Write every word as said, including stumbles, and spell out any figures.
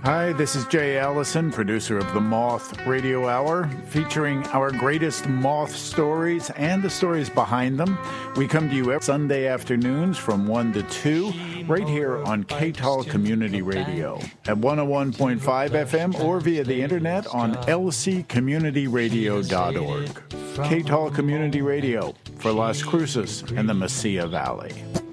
Hi, this is Jay Allison, producer of the Moth Radio Hour, featuring our greatest moth stories and the stories behind them. We come to you every Sunday afternoons from one to two, right here on K T O L Community Radio at one oh one point five F M or via the internet on L C community radio dot org. K T O L Community Radio for Las Cruces and the Mesilla Valley.